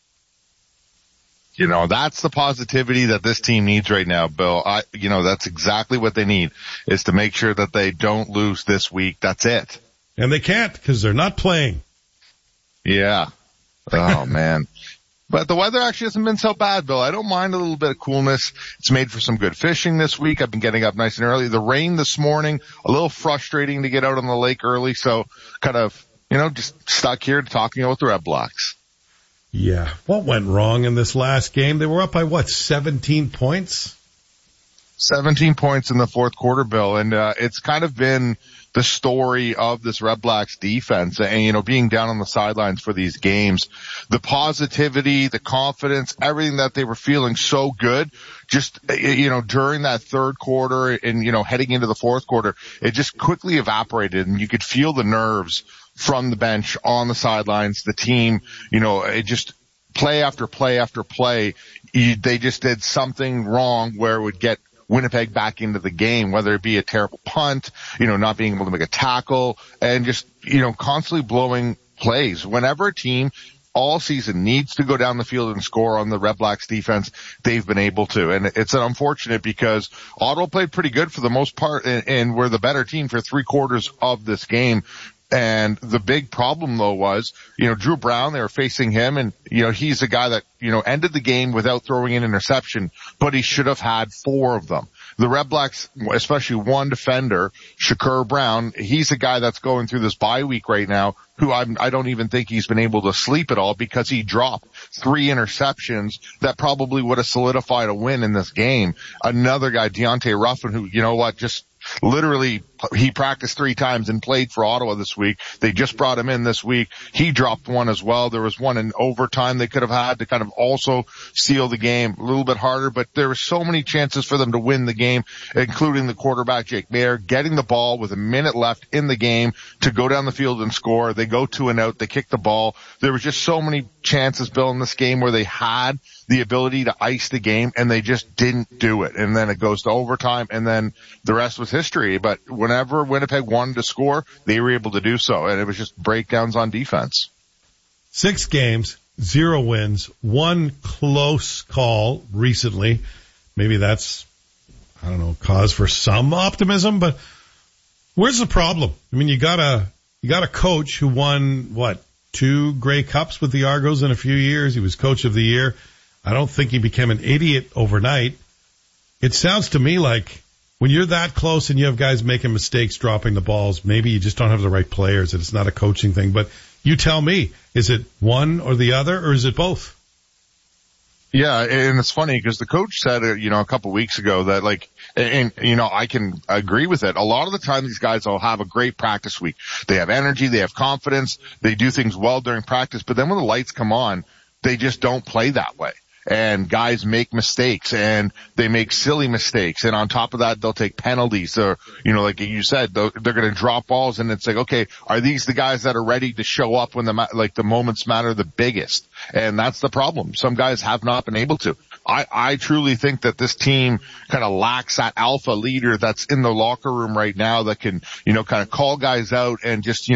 You know, that's the positivity that this team needs right now, Bill. That's exactly what they need, is to make sure that they don't lose this week. That's it. And they can't, because they're not playing. Yeah. Oh, man. But the weather actually hasn't been so bad, Bill. I don't mind a little bit of coolness. It's made for some good fishing this week. I've been getting up nice and early. The rain this morning, a little frustrating to get out on the lake early, so kind of, just stuck here talking about the Red Blacks. Yeah. What went wrong in this last game? They were up by 17 points? 17 points in the fourth quarter, Bill, and it's kind of been the story of this Red Blacks defense, and being down on the sidelines for these games, the positivity, the confidence, everything that they were feeling so good, just during that third quarter and heading into the fourth quarter, it just quickly evaporated, and you could feel the nerves from the bench on the sidelines. The team, it just play after play after play, they just did something wrong where it would get Winnipeg back into the game, whether it be a terrible punt, not being able to make a tackle, and just, constantly blowing plays. Whenever a team all season needs to go down the field and score on the Red Blacks defense, they've been able to. And it's unfortunate because Ottawa played pretty good for the most part, and were the better team for 3/4 of this game. And the big problem, though, was, Drew Brown, they were facing him, and, he's a guy that, ended the game without throwing an interception, but he should have had 4 of them. The Red Blacks, especially one defender, Shakur Brown, he's a guy that's going through this bye week right now, who I don't even think he's been able to sleep at all because he dropped 3 interceptions that probably would have solidified a win in this game. Another guy, Deontay Ruffin, who, just literally, he practiced 3 times and played for Ottawa this week. They just brought him in this week. He dropped one as well. There was one in overtime they could have had to kind of also seal the game. A little bit harder, but there were so many chances for them to win the game, including the quarterback, Jake Maier, getting the ball with a minute left in the game to go down the field and score. They go 2 and out. They kick the ball. There was just so many chances, Bill, in this game where they had the ability to ice the game, and they just didn't do it. And then it goes to overtime, and then the rest was history. But whenever Winnipeg wanted to score, they were able to do so, and it was just breakdowns on defense. 6 games, 0 wins, 1 close call recently. Maybe that's, cause for some optimism, but where's the problem? I mean, you got a coach who won, 2 Grey Cups with the Argos in a few years. He was coach of the year. I don't think he became an idiot overnight. It sounds to me like when you're that close and you have guys making mistakes, dropping the balls, maybe you just don't have the right players and it's not a coaching thing. But you tell me, is it one or the other, or is it both? Yeah, and it's funny because the coach said, a couple weeks ago that I can agree with it. A lot of the time these guys will have a great practice week. They have energy, they have confidence, they do things well during practice, but then when the lights come on, they just don't play that way. And guys make mistakes, and they make silly mistakes, and on top of that, they'll take penalties, or, like you said, they're going to drop balls, and it's like, okay, are these the guys that are ready to show up when the moments matter the biggest? And that's the problem. Some guys have not been able to. I truly think that this team kind of lacks that alpha leader that's in the locker room right now that can, kind of call guys out and just,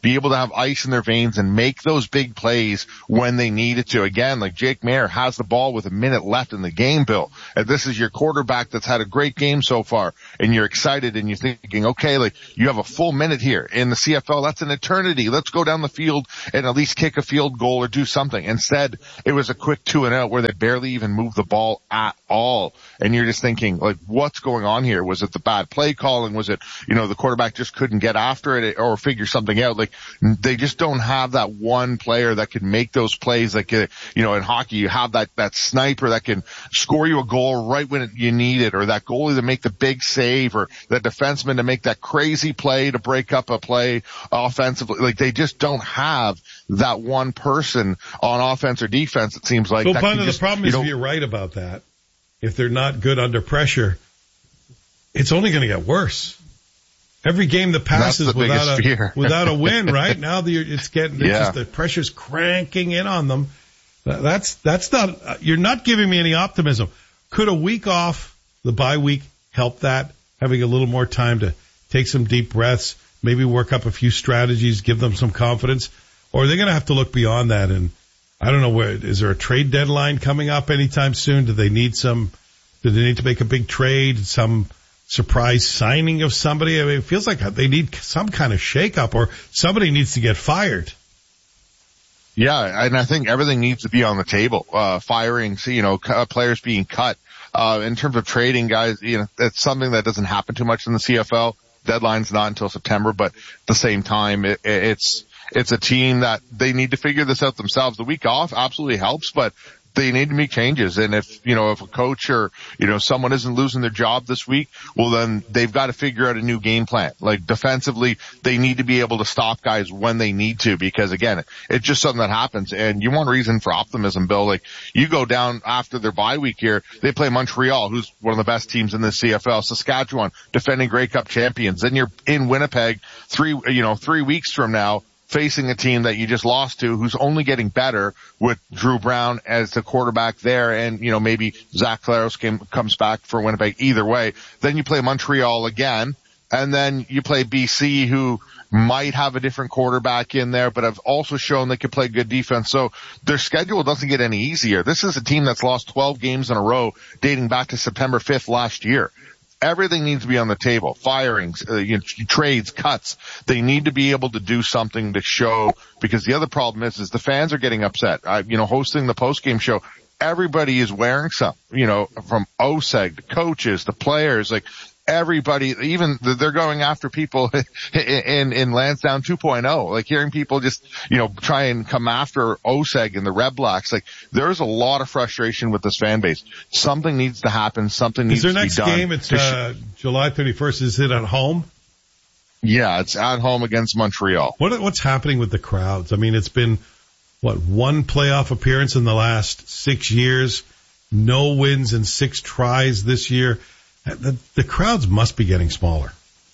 be able to have ice in their veins and make those big plays when they needed to. Again, like Jake Maier has the ball with a minute left in the game, Bill, and this is your quarterback that's had a great game so far, and you're excited and you're thinking, okay, like you have a full minute here. In the CFL, that's an eternity. Let's go down the field and at least kick a field goal or do something. Instead, it was a quick 2-and-out where they barely even moved the ball at all. And you're just thinking, like, what's going on here? Was it the bad play calling? Was it, the quarterback just couldn't get after it or figure something out? Like, they just don't have that one player that can make those plays. Like, in hockey, you have that sniper that can score you a goal right when you need it, or that goalie to make the big save, or that defenseman to make that crazy play to break up a play offensively. Like, they just don't have that one person on offense or defense, it seems like. Well, part of the problem is, if you're right about that, if they're not good under pressure, it's only going to get worse. Every game that passes without a win, right? Now just the pressure's cranking in on them. That's not, you're not giving me any optimism. Could a week off, the bye week, help that? Having a little more time to take some deep breaths, maybe work up a few strategies, give them some confidence? Or are they going to have to look beyond that? And I don't know, is there a trade deadline coming up anytime soon? Do they need to make a big trade, some surprise signing of somebody? I mean, it feels like they need some kind of shakeup, or somebody needs to get fired. Yeah, and I think everything needs to be on the table. Firing, players being cut. In terms of trading guys, it's something that doesn't happen too much in the CFL. Deadline's not until September, but at the same time, it's a team that they need to figure this out themselves. The week off absolutely helps, but they need to make changes. And if a coach or, someone isn't losing their job this week, well, then they've got to figure out a new game plan. Like, defensively, they need to be able to stop guys when they need to, because again, it's just something that happens. And you want reason for optimism, Bill. Like, you go down after their bye week here, they play Montreal, who's one of the best teams in the CFL, Saskatchewan, defending Grey Cup champions. Then you're in Winnipeg 3 weeks from now, facing a team that you just lost to, who's only getting better with Drew Brown as the quarterback there, and maybe Zach Claros comes back for Winnipeg. Either way, then you play Montreal again, and then you play BC, who might have a different quarterback in there, but have also shown they can play good defense. So their schedule doesn't get any easier. This is a team that's lost 12 games in a row dating back to September 5th last year. Everything needs to be on the table. Firings, trades, cuts. They need to be able to do something to show, because the other problem is the fans are getting upset. Hosting the post-game show, everybody is wearing something, from OSEG to coaches to players, like everybody, even they're going after people in Lansdowne 2.0, like hearing people just, try and come after OSEG and the Red Blacks. Like, there's a lot of frustration with this fan base. Something needs to happen. Something needs to be done. Is their next game, it's July 31st. Is it at home? Yeah, it's at home against Montreal. What's happening with the crowds? I mean, it's been, one playoff appearance in the last 6 years, no wins in 6 tries this year. The crowds must be getting smaller.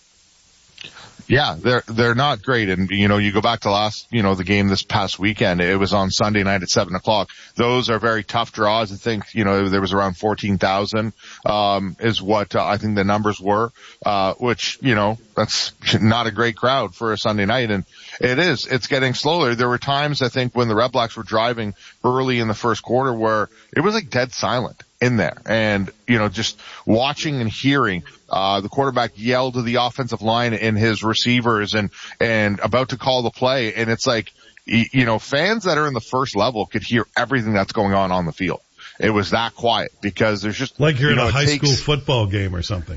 Yeah, they're not great. And, you go back to the game this past weekend, it was on Sunday night at 7:00. Those are very tough draws. I think, there was around 14,000, is what I think the numbers were, which, that's not a great crowd for a Sunday night. And it's getting slower. There were times, I think, when the Red Blacks were driving early in the first quarter where it was like dead silent in there. And, just watching and hearing, the quarterback yell to the offensive line and his receivers and about to call the play. And it's like, fans that are in the first level could hear everything that's going on the field. It was that quiet, because there's just like you're in a high school football game or something.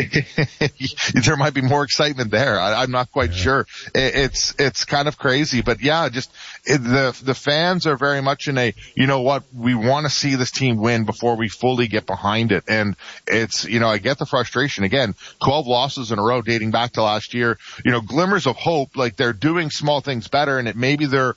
There might be more excitement there. I'm not quite sure. It's kind of crazy, but yeah, the fans are very much in a, we want to see this team win before we fully get behind it. And it's, I get the frustration. Again, 12 losses in a row dating back to last year, glimmers of hope, like they're doing small things better, and maybe they're,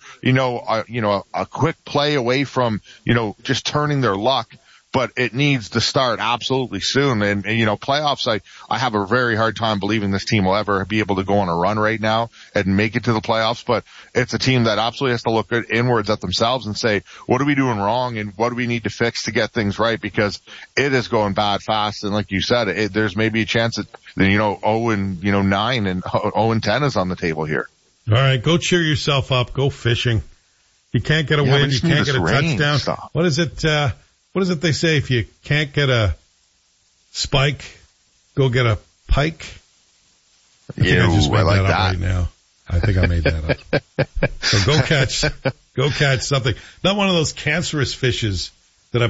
a quick play away from, just turning their luck. But it needs to start absolutely soon. And playoffs, I have a very hard time believing this team will ever be able to go on a run right now and make it to the playoffs. But it's a team that absolutely has to look inwards at themselves and say, what are we doing wrong and what do we need to fix to get things right? Because it is going bad fast. And like you said, there's maybe a chance that, 0-9 and 0-10 is on the table here. All right, go cheer yourself up. Go fishing. You can't get a win. You can't get a touchdown. Stuff. What is it they say? If you can't get a spike, go get a pike. I think I just made that up right now. I think I made that up. So go catch something. Not one of those cancerous fishes